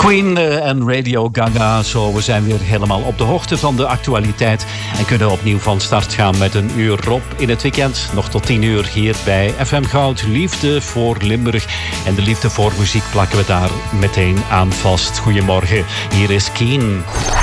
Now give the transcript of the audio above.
Queen en Radio Gaga. Zo, we zijn weer helemaal op de hoogte van de actualiteit. En kunnen opnieuw van start gaan met een uur Rob in het weekend. Nog tot 10 uur hier bij FM Goud. Liefde voor Limburg. En de liefde voor muziek plakken we daar meteen aan vast. Goedemorgen, hier is Keen.